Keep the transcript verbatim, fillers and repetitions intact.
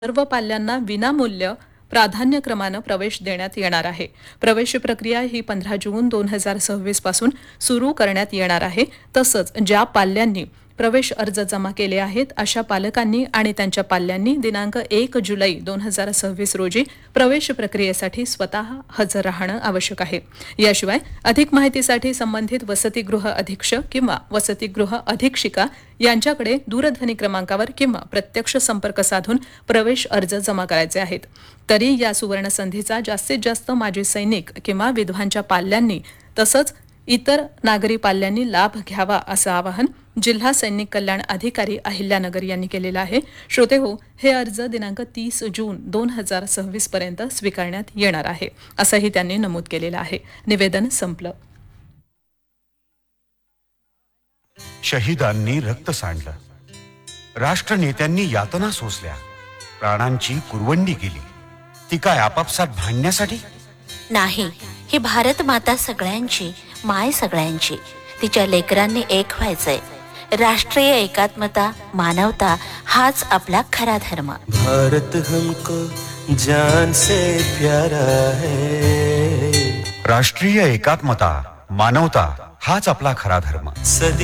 सर्व पाल्यांना विनामूल्य प्राधान्यक्रमानं प्रवेश देण्यात येणार आहे. प्रवेश प्रक्रिया ही पंधरा जून दोन हजार सव्वीस पासून सुरू करण्यात येणार आहे. तसंच ज्या पाल्यांनी प्रवेश अर्ज जमा केले आहेत अशा पालकांनी आणि त्यांच्या पाल्यांनी दिनांक एक जुलै दोन हजार सव्वीस रोजी प्रवेश प्रक्रियेसाठी स्वतः हजर राहणं आवश्यक आहे. याशिवाय अधिक माहितीसाठी संबंधित वसतिगृह अधीक्षक किंवा वसतिगृह अधीक्षिका यांच्याकडे दूरध्वनी क्रमांकावर किंवा प्रत्यक्ष संपर्क साधून प्रवेश अर्ज जमा करायचे आहेत. तरी या सुवर्ण संधीचा जास्तीत जास्त माजी सैनिक किंवा विधवांच्या पाल्यांनी तसंच इतर नागरी पाल्यांनी लाभ घ्यावा असं आवाहन जिल्हा सैनिक कल्याण अधिकारी अहिल्यानगर यांनी केलेलं आहे. श्रोतेहो, हे अर्ज दिनांक तीस जून दोन हजार सव्वीस पर्यंत स्वीकारण्यात येणार आहे असंही त्यांनी नमूद केलेलं आहे. निवेदन संपलं. शहीदांनी रक्त सांडलं, राष्ट्रनेत्यांनी यातना सोसल्या, प्राणांची कुरवंडी केली. ती काय आपापसात भांडण्यासाठी नाही. ही भारत माता सगळ्यांची, माय सगळ्यांची. तिच्या लेकरांनी एक व्हायचंय. राष्ट्रीय एकात्मता, मानवता हाच आपला खरा धर्म. भारत हमको जान से प्यारा है. राष्ट्रीय एकात्मता, मानवता हाच आपला खरा धर्म. सदी